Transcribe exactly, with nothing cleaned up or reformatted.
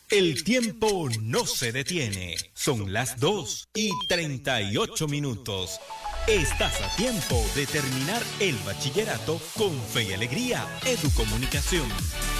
El tiempo no se detiene. Son las dos y treinta y ocho minutos. Estás a tiempo de terminar el bachillerato con fe y alegría. Educomunicación.